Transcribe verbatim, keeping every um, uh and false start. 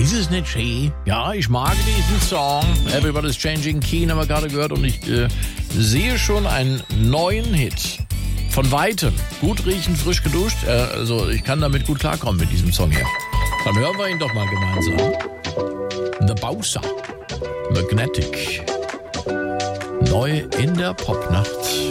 Ist es nicht schön? Ja, ich mag diesen Song. Everybody's Changing Keen haben wir gerade gehört und ich äh, sehe schon einen neuen Hit. Von Weitem. Gut riechen, frisch geduscht. Äh, also ich kann damit gut klarkommen mit diesem Song hier. Dann hören wir ihn doch mal gemeinsam. The Bowser. Magnetic. Neu in der Popnacht.